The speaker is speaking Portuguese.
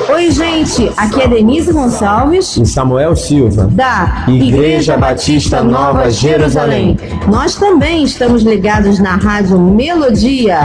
Oi, gente, aqui é Denise Gonçalves e Samuel Silva, da Igreja Batista Nova Jerusalém. Nós também estamos ligados na Rádio Melodia.